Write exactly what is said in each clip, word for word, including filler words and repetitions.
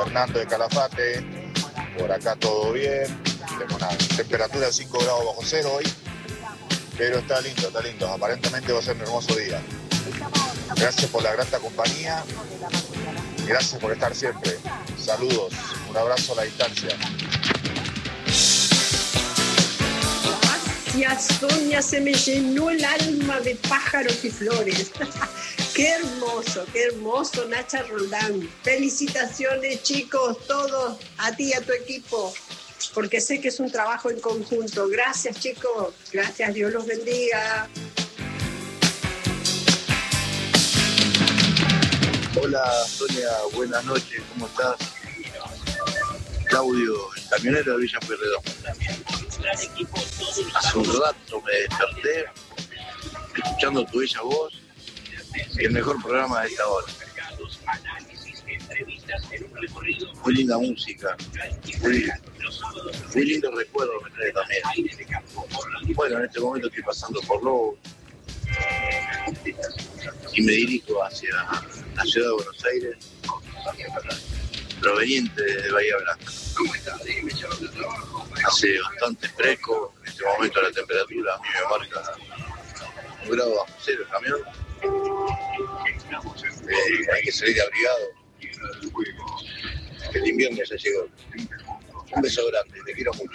Fernando de Calafate. Por acá todo bien. Tengo una temperatura de cinco grados bajo cero hoy. Pero está lindo, está lindo. Aparentemente va a ser un hermoso día. Gracias por la grata compañía. Gracias por estar siempre. Saludos. Un abrazo a la distancia. Gracias, Sonia, se me llenó el alma de pájaros y flores. Qué hermoso, qué hermoso, Nacha Roldán. Felicitaciones, chicos, todos, a ti y a tu equipo, porque sé que es un trabajo en conjunto. Gracias, chicos. Gracias, Dios los bendiga. Hola, Sonia, buenas noches, ¿cómo estás? Claudio, el camionero de Villa Pueyrredón. Hace un rato me desperté escuchando tu bella voz y el mejor programa de esta hora. Muy linda música, muy, muy lindo recuerdo me trae también. Bueno, en este momento estoy pasando por Lobo y me dirijo hacia la ciudad de Buenos Aires, proveniente de Bahía Blanca. Hace bastante fresco, en este momento la temperatura a mí me marca un grado bajo cero el camión. Eh, hay que salir abrigado. El invierno ya llegó. Un beso grande, te quiero mucho.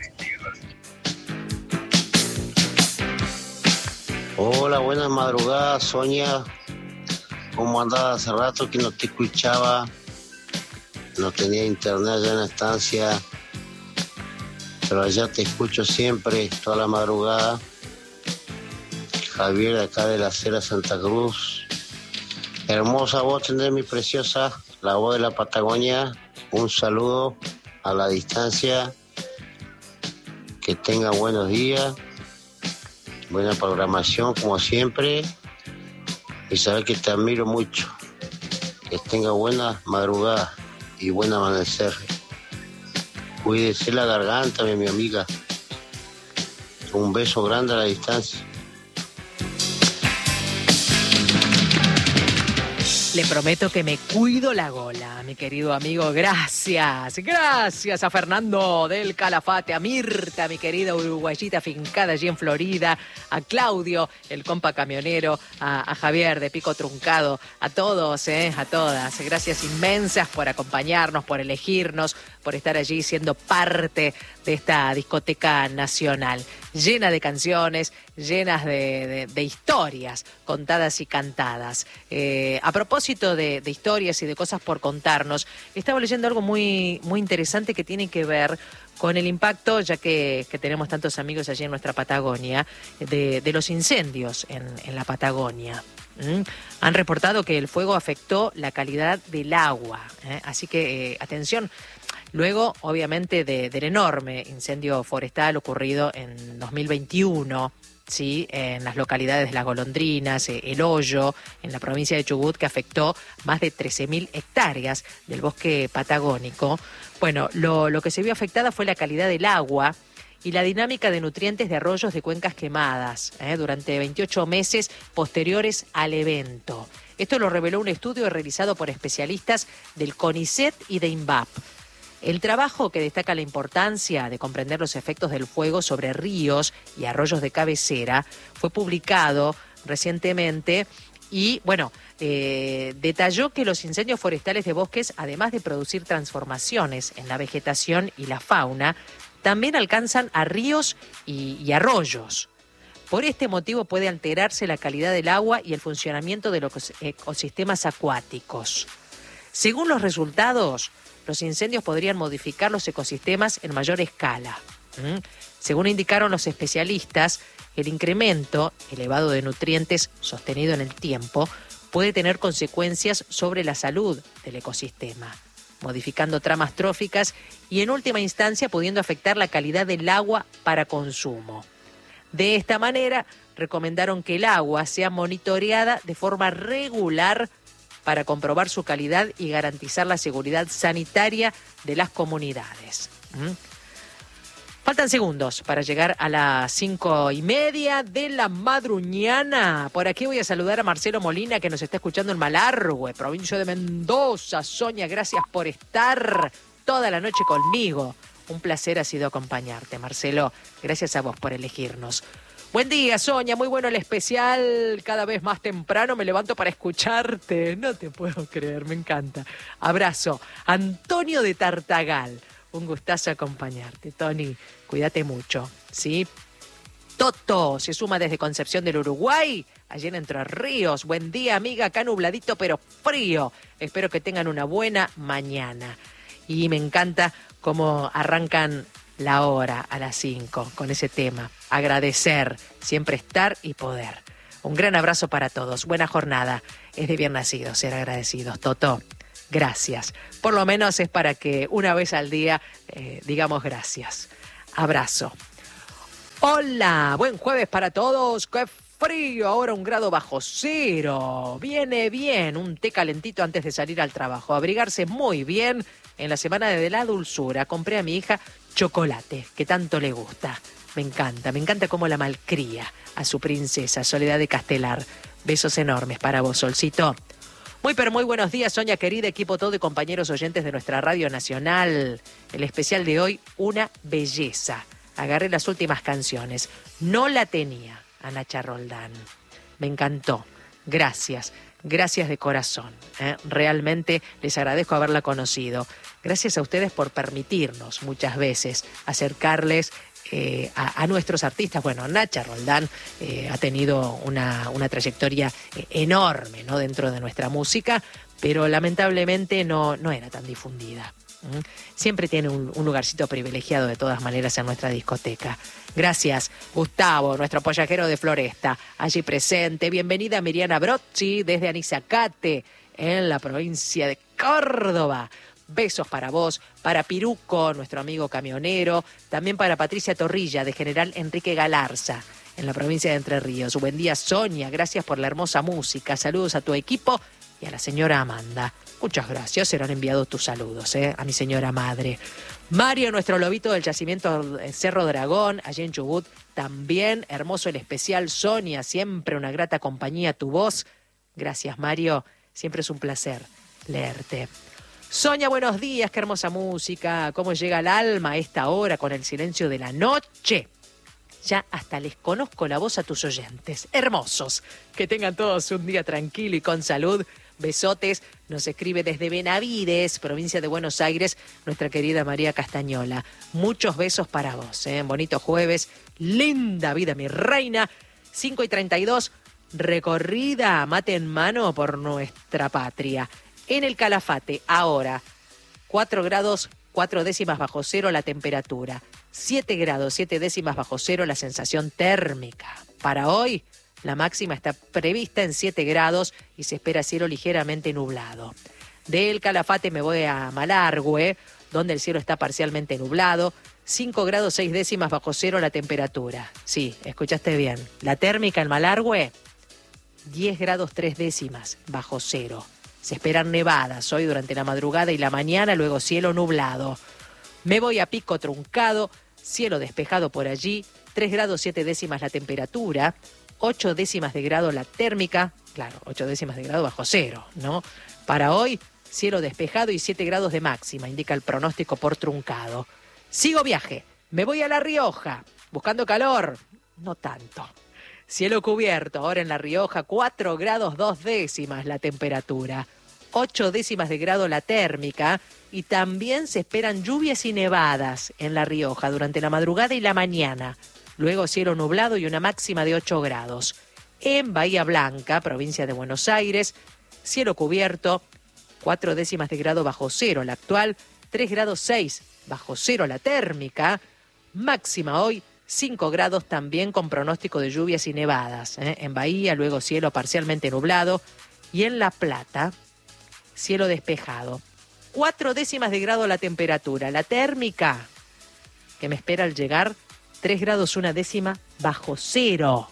Hola, buenas madrugadas, Sonia. ¿Cómo andabas? Hace rato que no te escuchaba. No tenía internet allá en la estancia, pero allá te escucho siempre, toda la madrugada. Javier, de acá de la Acera Santa Cruz. Hermosa voz tenés, mi preciosa, la voz de la Patagonia. Un saludo a la distancia. Que tenga buenos días, buena programación como siempre. Y saber que te admiro mucho. Que tenga buena madrugada y buen amanecer. Cuídese la garganta, mi, mi amiga. Un beso grande a la distancia. Le prometo que me cuido la gola, mi querido amigo. Gracias, gracias a Fernando del Calafate, a Mirta, mi querida uruguayita fincada allí en Florida, a Claudio, el compa camionero, a, a Javier de Pico Truncado, a todos, eh, a todas. Gracias inmensas por acompañarnos, por elegirnos, por estar allí siendo parte de esta discoteca nacional, llena de canciones, llenas de, de, de historias contadas y cantadas. Eh, a propósito de, de historias y de cosas por contarnos, estaba leyendo algo muy, muy interesante que tiene que ver con el impacto, ya que, que tenemos tantos amigos allí en nuestra Patagonia, de, de los incendios en, en la Patagonia. ¿Mm? Han reportado que el fuego afectó la calidad del agua, ¿eh? Así que, eh, atención. Luego, obviamente, de, del enorme incendio forestal ocurrido en dos mil veintiuno, ¿sí? En las localidades de Las Golondrinas, eh, El Hoyo, en la provincia de Chubut, que afectó más de trece mil hectáreas del bosque patagónico. Bueno, lo, lo que se vio afectada fue la calidad del agua y la dinámica de nutrientes de arroyos de cuencas quemadas, ¿eh? Durante veintiocho meses posteriores al evento. Esto lo reveló un estudio realizado por especialistas del CONICET y de INVAP. El trabajo, que destaca la importancia de comprender los efectos del fuego sobre ríos y arroyos de cabecera, fue publicado recientemente y, bueno, eh, detalló que los incendios forestales de bosques, además de producir transformaciones en la vegetación y la fauna, también alcanzan a ríos y, y arroyos. Por este motivo puede alterarse la calidad del agua y el funcionamiento de los ecosistemas acuáticos. Según los resultados, los incendios podrían modificar los ecosistemas en mayor escala. ¿Mm? Según indicaron los especialistas, el incremento elevado de nutrientes sostenido en el tiempo puede tener consecuencias sobre la salud del ecosistema, modificando tramas tróficas y en última instancia pudiendo afectar la calidad del agua para consumo. De esta manera, recomendaron que el agua sea monitoreada de forma regular para comprobar su calidad y garantizar la seguridad sanitaria de las comunidades. ¿Mm? Faltan segundos para llegar a las cinco y media de la madruñana. Por aquí voy a saludar a Marcelo Molina, que nos está escuchando en Malargüe, provincia de Mendoza. Sonia, gracias por estar toda la noche conmigo. Un placer ha sido acompañarte, Marcelo. Gracias a vos por elegirnos. Buen día, Sonia. Muy bueno el especial. Cada vez más temprano me levanto para escucharte. No te puedo creer, me encanta. Abrazo. Antonio de Tartagal. Un gustazo acompañarte, Tony. Cuídate mucho, ¿sí? Toto se suma desde Concepción del Uruguay, allí en Entre Ríos. Buen día, amiga. Acá nubladito, pero frío. Espero que tengan una buena mañana. Y me encanta cómo arrancan la hora a las cinco con ese tema. Agradecer, siempre estar y poder. Un gran abrazo para todos. Buena jornada. Es de bien nacidos ser agradecidos, Toto. Gracias. Por lo menos es para que una vez al día eh, digamos gracias. Abrazo. Hola, buen jueves para todos. ¡Qué frío! Ahora un grado bajo cero. Viene bien, un té calentito antes de salir al trabajo. Abrigarse muy bien en la semana de la dulzura. Compré a mi hija chocolate, que tanto le gusta. Me encanta, me encanta cómo la malcría a su princesa, Soledad de Castelar. Besos enormes para vos, Solcito. Muy pero muy buenos días, Sonia querida, equipo todo y compañeros oyentes de nuestra Radio Nacional. El especial de hoy, una belleza. Agarré las últimas canciones. No la tenía a Nacha Roldán. Me encantó. Gracias. Gracias de corazón. ¿eh? Realmente les agradezco haberla conocido. Gracias a ustedes por permitirnos muchas veces acercarles Eh, a, a nuestros artistas. Bueno, Nacha Roldán eh, ha tenido una, una trayectoria eh, enorme, ¿no?, dentro de nuestra música, pero lamentablemente no, no era tan difundida. ¿Mm? Siempre tiene un, un lugarcito privilegiado de todas maneras en nuestra discoteca. Gracias, Gustavo, nuestro pollajero de Floresta, allí presente. Bienvenida Miriana Brocci desde Anizacate, en la provincia de Córdoba. Besos para vos, para Piruco, nuestro amigo camionero, también para Patricia Torrilla, de General Enrique Galarza, en la provincia de Entre Ríos. Buen día, Sonia, gracias por la hermosa música. Saludos a tu equipo y a la señora Amanda. Muchas gracias, serán enviados tus saludos, ¿eh? a mi señora madre. Mario, nuestro lobito del yacimiento Cerro Dragón, allí en Chubut, también hermoso el especial. Sonia, siempre una grata compañía tu voz. Gracias, Mario, siempre es un placer leerte. Sonia, buenos días, qué hermosa música, cómo llega al alma a esta hora con el silencio de la noche. Ya hasta les conozco la voz a tus oyentes, hermosos. Que tengan todos un día tranquilo y con salud. Besotes, nos escribe desde Benavides, provincia de Buenos Aires, nuestra querida María Castañola. Muchos besos para vos, ¿eh? Bonito jueves, linda vida, mi reina. cinco y treinta y dos, recorrida mate en mano por nuestra patria. En el Calafate, ahora, cuatro grados, cuatro décimas bajo cero la temperatura, siete grados, siete décimas bajo cero la sensación térmica. Para hoy, la máxima está prevista en siete grados y se espera cielo ligeramente nublado. Del Calafate me voy a Malargüe, donde el cielo está parcialmente nublado, cinco grados, seis décimas bajo cero la temperatura. Sí, escuchaste bien. La térmica en Malargüe, diez grados, tres décimas bajo cero. Se esperan nevadas hoy durante la madrugada y la mañana, luego cielo nublado. Me voy a Pico Truncado, cielo despejado por allí, tres grados siete décimas la temperatura, ocho décimas de grado la térmica, claro, ocho décimas de grado bajo cero, ¿no? Para hoy, cielo despejado y siete grados de máxima, indica el pronóstico por Truncado. Sigo viaje, me voy a La Rioja, buscando calor, no tanto. Cielo cubierto, ahora en La Rioja, cuatro grados dos décimas la temperatura, ocho décimas de grado la térmica y también se esperan lluvias y nevadas en La Rioja durante la madrugada y la mañana. Luego cielo nublado y una máxima de ocho grados. En Bahía Blanca, provincia de Buenos Aires, cielo cubierto, cuatro décimas de grado bajo cero la actual, tres grados seis bajo cero la térmica, máxima hoy cinco grados también con pronóstico de lluvias y nevadas. ¿eh? En Bahía, luego cielo parcialmente nublado. Y en La Plata, cielo despejado. cuatro décimas de grado la temperatura. La térmica, que me espera al llegar, tres grados una décima bajo cero.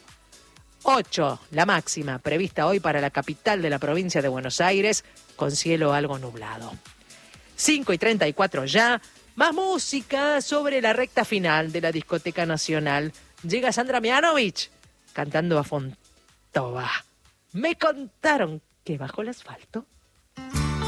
ocho, la máxima, prevista hoy para la capital de la provincia de Buenos Aires, con cielo algo nublado. cinco y treinta y cuatro ya. Más música sobre la recta final de la discoteca nacional. Llega Sandra Mianovich cantando a Fontova. Me contaron que bajo el asfalto